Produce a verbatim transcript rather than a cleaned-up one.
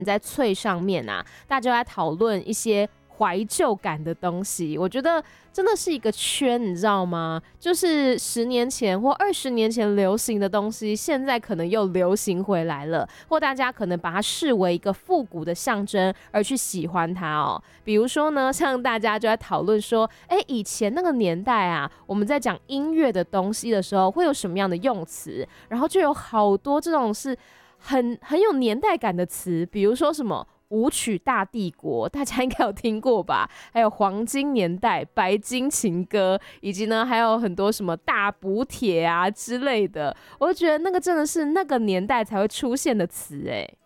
在脆上面啊，大家在讨论一些怀旧感的东西，我觉得真的是一个圈，你知道吗？就是十年前或二十年前流行的东西，现在可能又流行回来了，或大家可能把它视为一个复古的象征而去喜欢它哦。比如说呢，像大家就在讨论说，哎，以前那个年代啊，我们在讲音乐的东西的时候，会有什么样的用词？然后就有好多这种是很很有年代感的词，比如说什么舞曲大帝国，大家应该有听过吧？还有黄金年代、白金情歌，以及呢还有很多什么大补帖啊之类的，我就觉得那个真的是那个年代才会出现的词哎。